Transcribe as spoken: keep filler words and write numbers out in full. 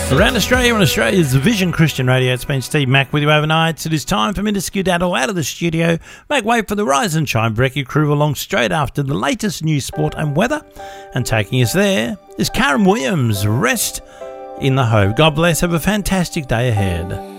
Around Australia on Australia's Vision Christian Radio, it's been Steve Mack with you overnight. It is time for me to skedaddle out of the studio, make way for the Rise and Shine Brekkie crew along straight after the latest news, sport and weather. And taking us there is Karen Williams. Rest in the Hove. God bless. Have a fantastic day ahead.